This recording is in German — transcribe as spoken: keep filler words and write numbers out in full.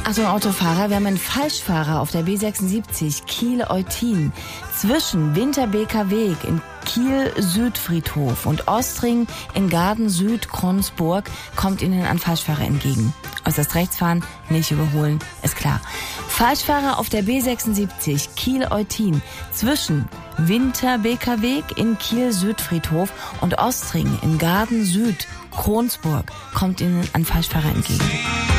Achtung, Autofahrer, wir haben einen Falschfahrer auf der B sechsundsiebzig Kiel-Eutin. Zwischen Winterbeker Weg in Kiel-Südfriedhof und Ostring in Garden-Süd-Kronsburg kommt Ihnen ein Falschfahrer entgegen. Äußerst rechts fahren, nicht überholen, ist klar. Falschfahrer auf der B sechsundsiebzig Kiel-Eutin. Zwischen Winterbeker Weg in Kiel-Südfriedhof und Ostring in Garden-Süd-Kronsburg kommt Ihnen ein Falschfahrer entgegen.